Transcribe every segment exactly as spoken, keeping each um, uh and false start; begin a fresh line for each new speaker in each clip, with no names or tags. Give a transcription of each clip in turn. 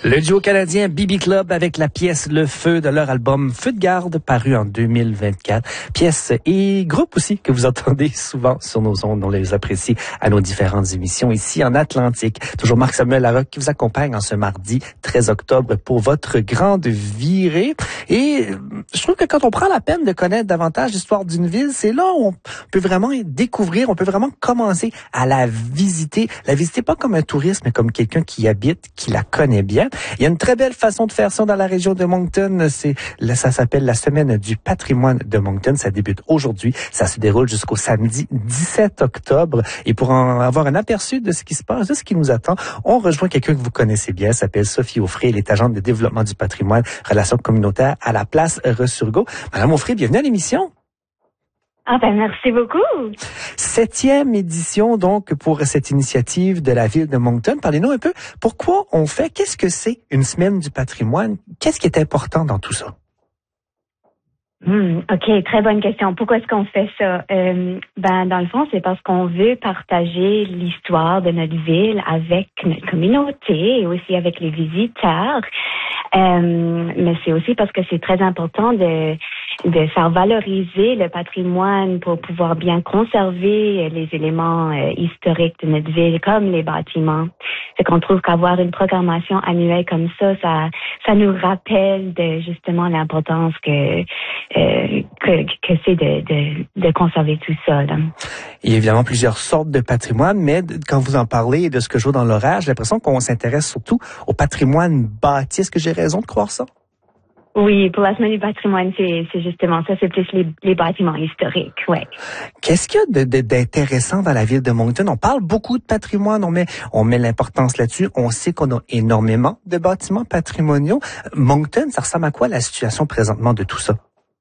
Le duo canadien B B Club avec la pièce Le Feu de leur album Feu de garde paru en deux mille vingt-quatre. Pièce et groupe aussi que vous entendez souvent sur nos ondes. On les apprécie à nos différentes émissions ici en Atlantique. Toujours Marc-Samuel Larocque qui vous accompagne en ce mardi treize octobre pour votre grande virée. Et je trouve que quand on prend la peine de connaître davantage l'histoire d'une ville, c'est là où on peut vraiment découvrir, on peut vraiment commencer à la visiter. La visiter pas comme un touriste, mais comme quelqu'un qui y habite, qui la connaît bien. Il y a une très belle façon de faire ça dans la région de Moncton. C'est, ça s'appelle la Semaine du patrimoine de Moncton. Ça débute aujourd'hui. Ça se déroule jusqu'au samedi dix-sept octobre. Et pour en avoir un aperçu de ce qui se passe, de ce qui nous attend, on rejoint quelqu'un que vous connaissez bien. Elle s'appelle Sophie Aufray. Elle est agente de développement du patrimoine, relations communautaires à la place Resurgo. Madame Aufray, bienvenue à l'émission.
Ah ben merci beaucoup.
Septième édition donc pour cette initiative de la ville de Moncton. Parlez-nous un peu pourquoi on fait, qu'est-ce que c'est une semaine du patrimoine? Qu'est-ce qui est important dans tout ça?
Hmm, ok, très bonne question. Pourquoi est-ce qu'on fait ça? Euh, ben dans le fond, c'est parce qu'on veut partager l'histoire de notre ville avec notre communauté et aussi avec les visiteurs. Euh, mais c'est aussi parce que c'est très important de de faire valoriser le patrimoine pour pouvoir bien conserver les éléments euh, historiques de notre ville, comme les bâtiments. C'est qu'on trouve qu'avoir une programmation annuelle comme ça, ça, ça nous rappelle de justement l'importance que euh, que, que c'est de, de de conserver tout ça. Là.
Il y a évidemment plusieurs sortes de patrimoine, mais quand vous en parlez de ce que je vois dans l'horaire, j'ai l'impression qu'on s'intéresse surtout au patrimoine bâti. Est-ce que j'ai raison de croire ça?
Oui, pour la semaine du patrimoine, c'est, c'est justement ça, c'est plus les, les bâtiments historiques, ouais.
Qu'est-ce qu'il y a de, de, d'intéressant dans la ville de Moncton? On parle beaucoup de patrimoine, on met, on met l'importance là-dessus. On sait qu'on a énormément de bâtiments patrimoniaux. Moncton, ça ressemble à quoi la situation présentement de tout ça?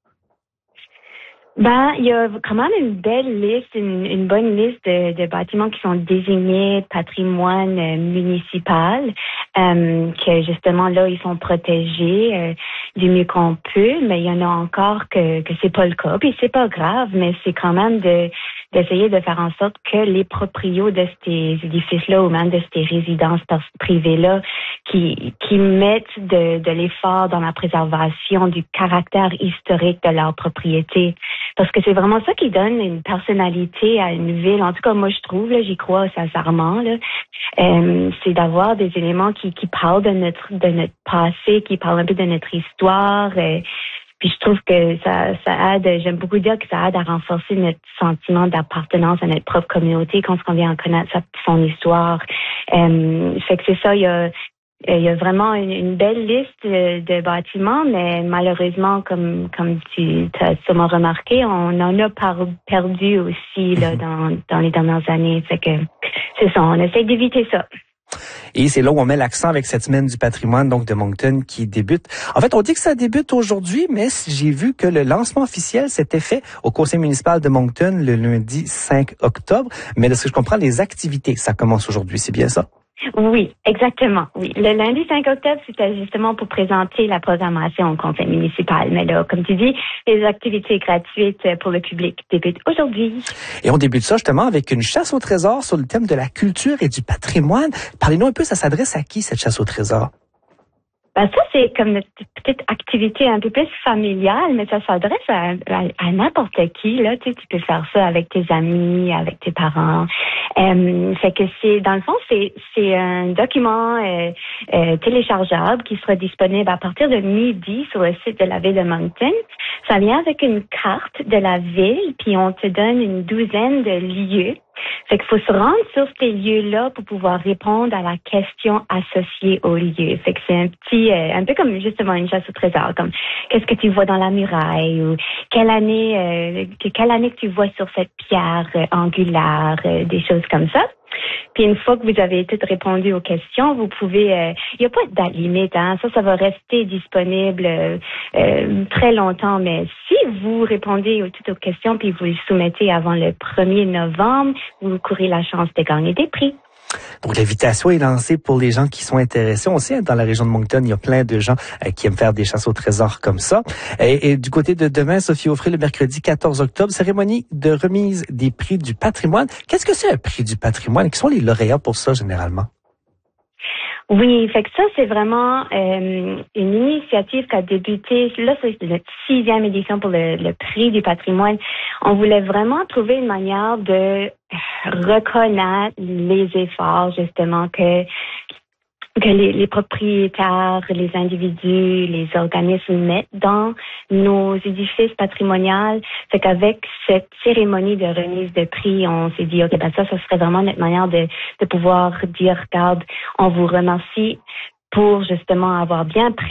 Ben, il y a quand même une belle liste, une, une bonne liste de, de bâtiments qui sont désignés patrimoine euh, municipal, euh, que justement là ils sont protégés euh, du mieux qu'on peut, mais il y en a encore que que c'est pas le cas, puis c'est pas grave, mais c'est quand même de d'essayer de faire en sorte que les proprios de ces édifices-là ou même de ces résidences privées-là qui qui mettent de, de l'effort dans la préservation du caractère historique de leur propriété. Parce que c'est vraiment ça qui donne une personnalité à une ville. En tout cas, moi, je trouve, là, j'y crois sincèrement, là, euh, c'est d'avoir des éléments qui, qui parlent de notre de notre passé, qui parlent un peu de notre histoire. Euh, puis je trouve que ça, ça aide, j'aime beaucoup dire que ça aide à renforcer notre sentiment d'appartenance à notre propre communauté quand on vient connaître sa, son histoire. Euh, fait que c'est ça, il y a Il y a vraiment une, une belle liste de bâtiments, mais malheureusement, comme comme tu as sûrement remarqué, on en a par, perdu aussi là dans dans les dernières années. Fait que c'est ça, on essaie d'éviter ça.
Et c'est là où on met l'accent avec cette semaine du patrimoine donc de Moncton qui débute. En fait, on dit que ça débute aujourd'hui, mais j'ai vu que le lancement officiel s'était fait au conseil municipal de Moncton le lundi cinq octobre. Mais de ce que je comprends, les activités, ça commence aujourd'hui, c'est bien ça?
Oui, exactement. Oui, le lundi cinq octobre, c'était justement pour présenter la programmation au conseil municipal. Mais là, comme tu dis, les activités gratuites pour le public débutent aujourd'hui.
Et on débute ça justement avec une chasse au trésor sur le thème de la culture et du patrimoine. Parlez-nous un peu, ça s'adresse à qui cette chasse au trésor?
Ben ça, c'est comme une petite activité un peu plus familiale, mais ça s'adresse à, à, à n'importe qui. Là, tu sais, tu peux faire ça avec tes amis, avec tes parents. Euh, fait que c'est, dans le fond, c'est c'est un document euh, euh, téléchargeable qui sera disponible à partir de midi sur le site de la ville de Moncton. Ça vient avec une carte de la ville, puis on te donne une douzaine de lieux. Fait qu'il faut se rendre sur ces lieux-là pour pouvoir répondre à la question associée aux lieux. Fait que c'est un petit, euh, un peu comme justement une chasse au trésor, comme qu'est-ce que tu vois dans la muraille ou quelle année, euh, quelle année que tu vois sur cette pierre euh, angulaire, euh, des choses comme ça. Puis une fois que vous avez toutes répondu aux questions, vous pouvez, il euh, n'y a pas de date limite, hein, ça, ça va rester disponible euh, euh, très longtemps, mais si vous répondez aux, toutes aux questions puis vous le soumettez avant le premier novembre, vous courez la chance de gagner des prix.
Donc, l'invitation est lancée pour les gens qui sont intéressés. On sait, dans la région de Moncton, il y a plein de gens euh, qui aiment faire des chasses au trésor comme ça. Et, et du côté de demain, Sophie Aufray, le mercredi quatorze octobre, cérémonie de remise des prix du patrimoine. Qu'est-ce que c'est un prix du patrimoine? Qui sont les lauréats pour ça, généralement?
Oui, fait que ça, c'est vraiment euh, une initiative qui a débuté. Là, c'est notre sixième édition pour le, le prix du patrimoine. On voulait vraiment trouver une manière de reconnaître les efforts, justement, que que les, les propriétaires, les individus, les organismes mettent dans nos édifices patrimoniaux. Fait qu'avec cette cérémonie de remise de prix, on s'est dit, OK, ben ça, ça serait vraiment notre manière de, de pouvoir dire, regarde, on vous remercie pour justement avoir bien pris